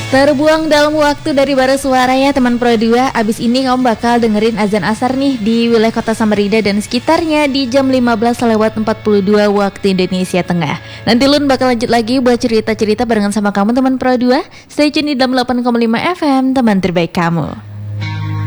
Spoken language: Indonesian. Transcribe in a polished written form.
Terbuang dalam waktu dari bara suara ya teman Pro 2. Abis ini kamu bakal dengerin azan asar nih di wilayah kota Samarinda dan sekitarnya di jam 15:42 waktu Indonesia Tengah. Nanti Lun bakal lanjut lagi buat cerita-cerita barengan sama kamu teman Pro 2. Stay tune di 88,5 FM, teman terbaik kamu.